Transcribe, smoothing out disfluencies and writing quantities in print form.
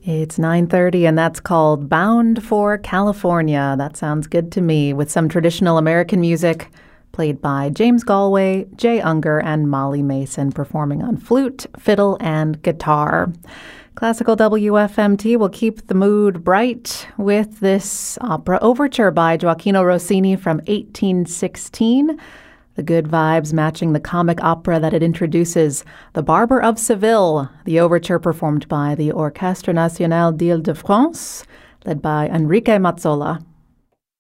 It's 9:30 and that's called Bound for California. That sounds good to me, with some traditional American music played by James Galway, Jay Unger, and Molly Mason, performing on flute, fiddle, and guitar. Classical WFMT will keep the mood bright with this opera overture by Gioachino Rossini from 1816. The good vibes matching the comic opera that it introduces, The Barber of Seville, the overture performed by the Orchestre Nationale d'Île-de-France, led by Enrique Mazzola.